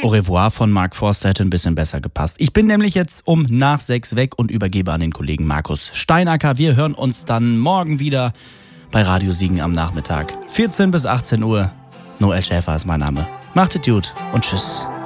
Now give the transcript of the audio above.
Au revoir von Mark Forster hätte ein bisschen besser gepasst. Ich bin nämlich jetzt um nach 6 weg und übergebe an den Kollegen Markus Steinacker. Wir hören uns dann morgen wieder bei Radio Siegen am Nachmittag. 14 bis 18 Uhr. Noel Schäfer ist mein Name. Macht es gut und tschüss.